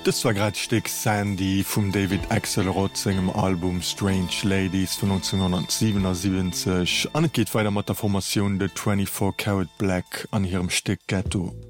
Das war grad Stück Sandy vum David Axelrod engem Album Strange Ladies von 1977 an geht weiter mat der Formation The 24 Karat Black an ihrem Stück Ghetto.